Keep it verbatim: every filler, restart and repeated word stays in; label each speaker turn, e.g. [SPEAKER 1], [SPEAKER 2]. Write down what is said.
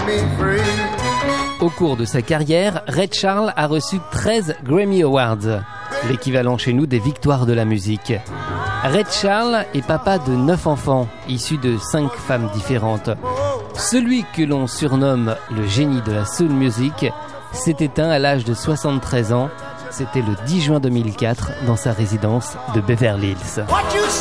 [SPEAKER 1] Au cours de sa carrière, Ray Charles a reçu treize Grammy Awards, l'équivalent chez nous des victoires de la musique. Ray Charles est papa de neuf enfants, issus de cinq femmes différentes. Celui que l'on surnomme le génie de la soul music s'est éteint à l'âge de soixante-treize ans. C'était le dix juin deux mille quatre dans sa résidence de Beverly Hills.